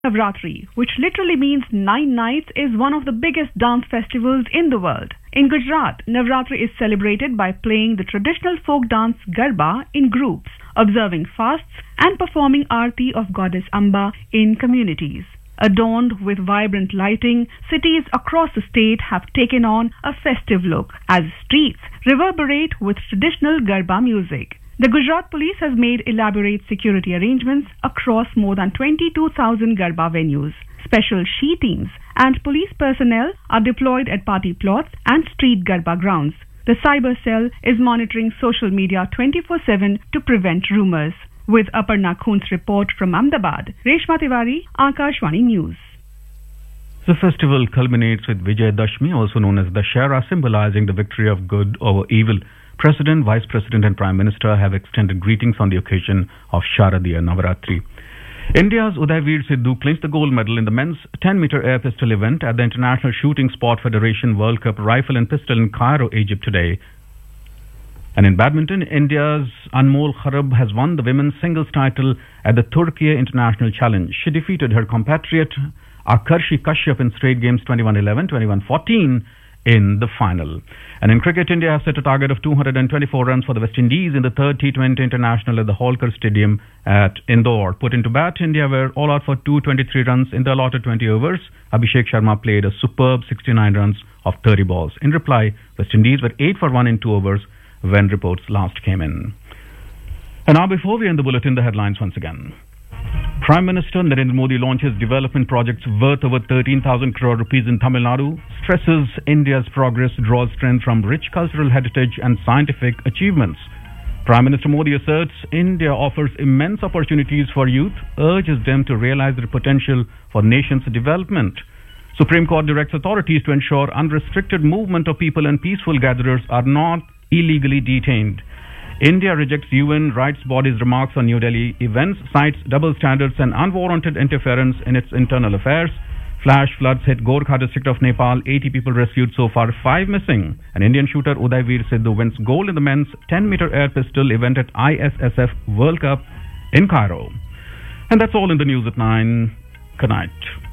Navratri, which literally means 9 nights, is one of the biggest dance festivals in the world. In Gujarat, Navratri is celebrated by playing the traditional folk dance Garba in groups, observing fasts, and performing Aarti of Goddess Amba in communities. Adorned with vibrant lighting, cities across the state have taken on a festive look as streets reverberate with traditional Garba music. The Gujarat police has made elaborate security arrangements across more than 22,000 Garba venues. Special she teams and police personnel are deployed at party plots and street Garba grounds. The cyber cell is monitoring social media 24/7 to prevent rumors. With Aparna Khun's report from Ahmedabad, Reshma Tiwari, Akashvani News. The festival culminates with Vijay Dashmi, also known as Dashera, symbolizing the victory of good over evil. President, Vice President and Prime Minister have extended greetings on the occasion of Sharadiya Navaratri. India's Udayveer Sidhu clinched the gold medal in the men's 10-meter air pistol event at the International Shooting Sport Federation World Cup Rifle and Pistol in Cairo, Egypt today. And in badminton, India's Anmol Kharab has won the women's singles title at the Turkey International Challenge. She defeated her compatriot Akarshi Kashyap in straight games 21-11, 21-14 in the final. And in cricket, India has set a target of 224 runs for the West Indies in the third T20 International at the Holkar Stadium at Indore. Put into bat, India were all out for 223 runs in the allotted 20 overs. Abhishek Sharma played a superb 69 runs of 30 balls. In reply, West Indies were 8 for 1 in 2 overs when reports last came in. And now, before we end the bulletin, the headlines once again. Prime Minister Narendra Modi launches development projects worth over 13,000 crore rupees in Tamil Nadu, stresses India's progress draws strength from rich cultural heritage and scientific achievements. Prime Minister Modi asserts India offers immense opportunities for youth, urges them to realize their potential for nation's development. Supreme Court directs authorities to ensure unrestricted movement of people and peaceful gatherers are not illegally detained. India rejects UN rights body's remarks on New Delhi events, cites double standards and unwarranted interference in its internal affairs. Flash floods hit Gorkha district of Nepal, 80 people rescued, so far 5 missing. An Indian shooter Udayveer Sidhu wins gold in the men's 10-meter air pistol event at ISSF World Cup in Cairo. And that's all in the news at 9. Good night.